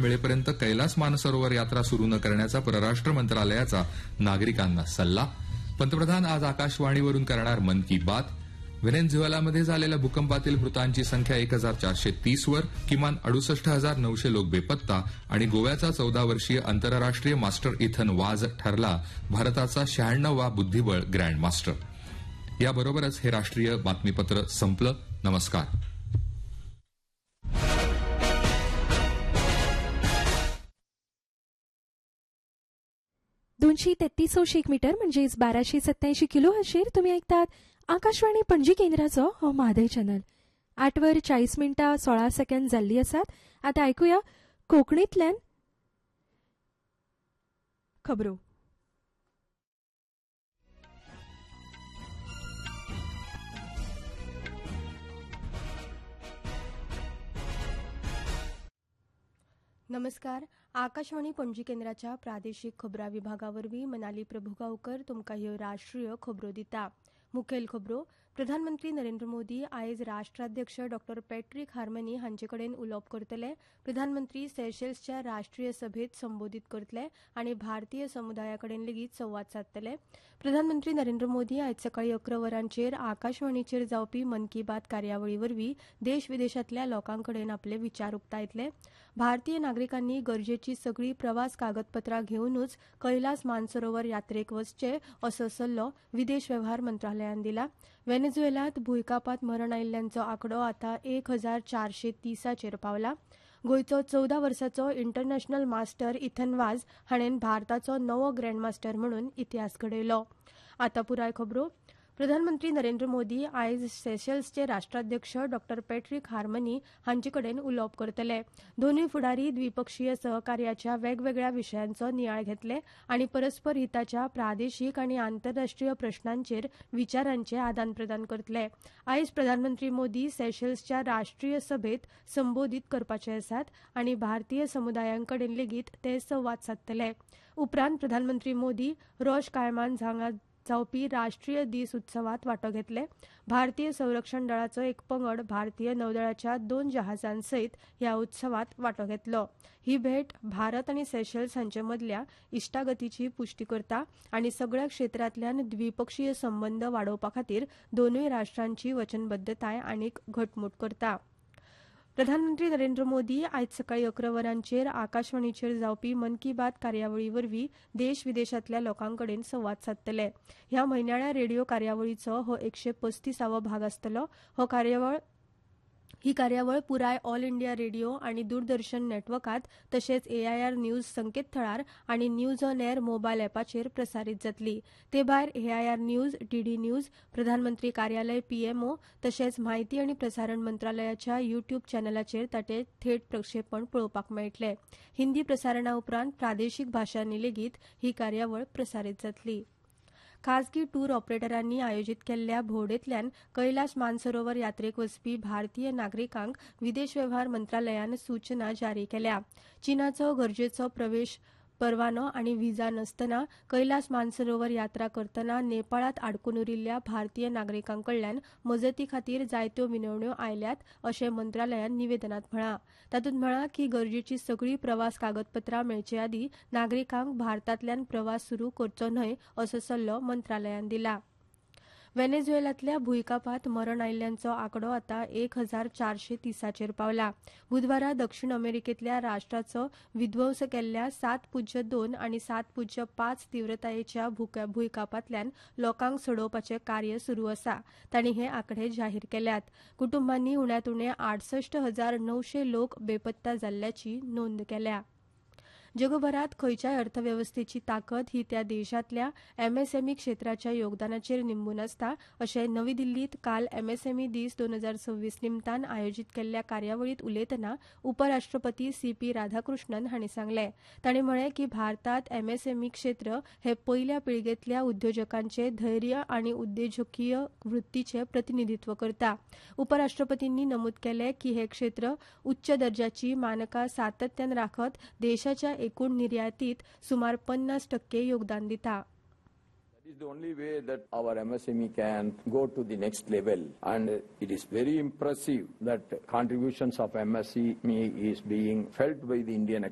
मिळेपर्यंत कैलास मानसरोवर यात्रा सुरू न करण्याचा परराष्ट्र मंत्रालयाचा नागरिकांना सल्ला. पंतप्रधान आज आकाशवाणीवरून करणार मन की बात. व्हेनेझुएलामध्ये झालेल्या भूकंपातील मृतांची संख्या 1430 वर. किमान 68,900 लोक बेपत्ता. आणि गोव्याचा 14 वर्षीय आंतरराष्ट्रीय मास्टर इथन वाझ ठरला भारताचा 96वा बुद्धिबळ ग्रँड मास्टर. याबरोबरच हे राष्ट्रीय बातमीपत्र संपलं. नमस्कार. मीटर म्हणजेच 1287 किलो हर्ट्झवर तुम्ही ऐकतात आकाशवाणी पणजी केंद्राचो हो म्हादय चॅनल. 8:40 जाल्ली आसात. आता ऐकूया कोंकणीतल्यान खबरो. नमस्कार. आकाशवाणी पणजी केंद्राच्या प्रादेशीक खबरां विभागावरवीं मनाली प्रभुगांवकर तुमकां ह्यो राष्ट्रीय खबरो दिता. मुखेल खबरो. प्रधानमंत्री नरेंद्र मोदी आयज राष्ट्राध्यक्ष डॉ पॅट्रिक हार्मनी हांचे कडेन उलोवप करतले. प्रधानमंत्री सेशेल्सच्या राष्ट्रीय सभेत संबोधीत करतले आनी भारतीय समुदाया कडेन लेगीत संवाद सादतले. प्रधानमंत्री नरेंद्र मोदी आयज सकाळी 11 वरांचेर आकाशवाणीचेर जावपी मन की बात कार्यावळी वरवीं देश विदेशांतल्या लोकां कडेन आपले विचार उक्तायतले. भारतीय नागरिकांनी गरजेची सगळी प्रवास कागदपत्रां घेवनूच कैलास मानसरोवर यात्रेक वचचे असो सल्लो विदेश वेव्हार मंत्रालयान दिला. व्हेनेझुएलांत भूंयकापांत मरण आयिल्ल्यांचो आंकडो आतां 1430 पावला. गोंयचो 14 वर्साचो इंटरनॅशनल मास्टर इथन वाझ हाणेन भारताचो नवो ग्रँडमास्टर म्हणून इतिहास घडयलो. आतां पुराय खबरो. प्रधानमंत्री नरेंद्र मोदी आयज सेशेल्सचे राष्ट्राध्यक्ष डॉ पॅट्रिक हार्मनी हांचे कडेन उलोवप करतले. दोनूय फुडारी द्विपक्षीय सहकार्याच्या वेगवेगळ्या विशयांचो नियाळ घेतले आनी परस्पर हिताच्या प्रादेशीक आनी आंतरराष्ट्रीय प्रश्नांचेर विचारांचे आदान प्रदान करतले. आयज प्रधानमंत्री मोदी सेशेल्सच्या राष्ट्रीय सभेत संबोधीत करपाचे आसात आनी भारतीय समुदायांकडेन लेगीत ते संवाद सादतले. उपरांत प्रधानमंत्री मोदी रोश कायमान हांगा जावपी राष्ट्रीय दीस उत्सवात वांटो घेतले. भारतीय संरक्षण दळाचो एक पंगड भारतीय नौदळाच्या 2 जहाजांसयत ह्या उत्सवात वांटो घेतलो. ही भेट भारत आनी सेशेल्स हांचे मदल्या इश्टागतीची पुष्टी करता आनी सगळ्या क्षेत्रांतल्यान द्विपक्षीय संबंद वाडोवपा खातीर दोनूय राष्ट्रांची वचनबद्धताय आनीक घटमूट करता. प्रधानमंत्री नरेंद्र मोदी आयज सकाळी 11 वरांचेर आकाशवाणीचेर जावपी मन की बात कार्यावळी वरवीं देश विदेशांतल्या लोकां कडेन संवाद सादतले. ह्या म्हयन्याळ्या रेडिओ कार्यावळीचो हो 135वो भाग आसतलो. ही कार्यावळ पुराय ऑल इंडिया रेडिओ आनी दूरदर्शन नेटवर्कात तशेंच AIR न्यूज संकेतथळार आनी न्यूज ऑन एअर मोबायल ॲपाचेर प्रसारीत जातली. ते भायर AIR न्यूज, DD न्यूज, प्रधानमंत्री कार्यालय PMO तशेंच म्हायती आनी प्रसारण मंत्रालयाच्या युट्यूब चॅनलाचेर ताचे थेट प्रक्षेपण पळोवपाक मेळटले. हिंदी प्रसारणा उपरांत प्रादेशीक भाशांनी लेगीत ही कार्यावळ प्रसारीत जातली. खाजगी टूर ऑपरेटरांनी आयोजीत केल्ल्या भोंवडेंतल्यान कैलास मानसरोवर यात्रेक वचपी भारतीय नागरिकांक विदेश वेव्हार मंत्रालयान सूचना जारी केल्या. चीनाचो गरजेचो प्रवेश परवानो आनी व्हिजा नासतना कैलास मानसरोवर यात्रा करतना नेपाळांत आडकून उरिल्ल्या भारतीय नागरिकांकडल्यान मजती खातीर जायत्यो विनवण्यो आयल्यात अशें मंत्रालयान निवेदनांत म्हळां. तातूंत म्हळां की गरजेची सगळी प्रवास कागदपत्रां मेळचे आदीं नागरिकांक भारतांतल्यान प्रवास सुरू करचो न्हय असो सल्लो मंत्रालयान दिला. व्हेनेझुएलांतल्या भूंयकापांत मरण आयिल्ल्यांचो आंकडो आतां 1430 पावला. बुधवारा दक्षिण अमेरिकेंतल्या राष्ट्राचो विध्वंस केल्ल्या 7.2 आनी 7.5 तीव्रतायेच्या भूंयकापांतल्यान लोकांक सोडोवपाचें कार्य सुरू आसा. तांणी हे आंकडे जाहीर केल्यात. कुटुंबांनी उण्यांत उणे 68,900 लोक बेपत्ता जाल्ल्याची नोंद केल्या. जगभरात खंयच्याय अर्थवेवस्थेची ताकद ही त्या देशांतल्या MSME क्षेत्राच्या योगदानाचेर निंबून आसता अशें नवी दिल्लींत काल MSME दीस 2026 निमतान आयोजीत केल्ल्या कार्यावळींत उलयतना उपराष्ट्रपती CP राधाकृष्णन हांणी सांगलें. तांणी म्हळें की भारतांत MSME क्षेत्र हे पयल्या पिळगेंतल्या उद्योजकांचे धैर्य आनी उद्देजकीय वृत्तीचें प्रतिनिधित्व करता. उपराष्ट्रपतींनी नमूद केलें की हे क्षेत्र उच्च दर्जाची मानकां सातत्यान राखत देशाच्या एकूण निर्यातीत सुमार 50% योगदान दिता. That is the only way that our MSME can go to the next level, and it is very impressive that contributions of MSME is being felt by the Indian